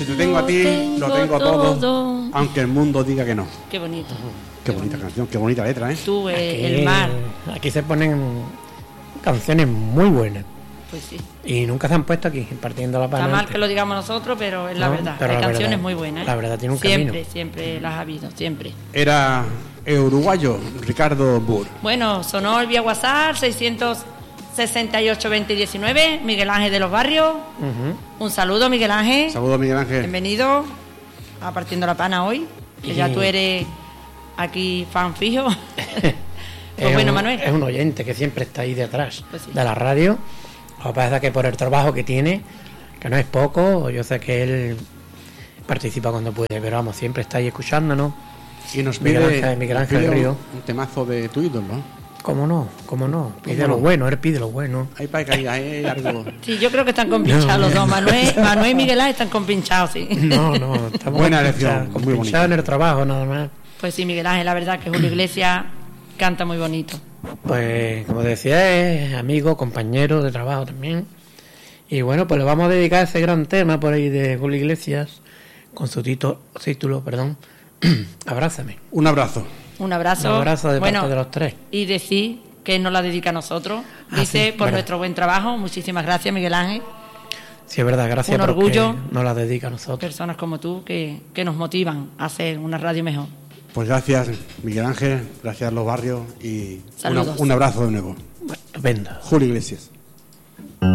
Si te tengo a ti, lo tengo todo, aunque el mundo diga que no. Qué bonito. Qué bonita canción, qué bonita letra, ¿eh? Tú, Aquí, el mar. Aquí se ponen canciones muy buenas. Pues sí. Y nunca se han puesto aquí, partiendo la Está pana. mal que lo digamos nosotros, pero es la No, verdad. pero Hay la canciones verdad, muy buenas. la verdad tiene un siempre, camino. Siempre las ha habido, siempre. Era el uruguayo Ricardo Burr. Bueno, sonó el vía WhatsApp 668-2019, Miguel Ángel de los Barrios. Un saludo, Miguel Ángel. Saludos, Miguel Ángel. Bienvenido a Partiendo la Pana hoy, que ya tú eres aquí fan fijo. Pues bueno, Manuel. Es un oyente que siempre está ahí detrás Pues sí. de la radio. Lo que pasa es que por el trabajo que tiene, que no es poco, yo sé que él participa cuando puede, pero vamos, siempre está ahí escuchándonos. Y nos pide Miguel Ángel Río. un temazo de tu ídolo, ¿no? ¿Cómo no? Pide ¿Cómo lo no? bueno, él pide lo bueno. Ahí para que hay algo. Sí, yo creo que están compinchados los dos. Manuel y Miguel Ángel están compinchados, sí. No, estamos Buena elección, muy bonita. pinchados en el trabajo nada más. Pues sí, Miguel Ángel, la verdad que Julio Iglesias canta muy bonito. Pues como decía, es amigo, compañero de trabajo también. Y bueno, pues le vamos a dedicar ese gran tema por ahí de Julio Iglesias con su título, Abrázame. Un abrazo. Un abrazo. Un abrazo de Bueno, parte de los tres. y decir que nos la dedica a nosotros. Dice, sí, por verdad. nuestro buen trabajo. Muchísimas gracias, Miguel Ángel. Sí, es verdad, gracias Un porque orgullo. nos la dedica a nosotros. Personas como tú que nos motivan a hacer una radio mejor. Pues gracias, Miguel Ángel. Gracias a los barrios y Saludos. un abrazo de nuevo. Bueno, estupendo. Julio Iglesias.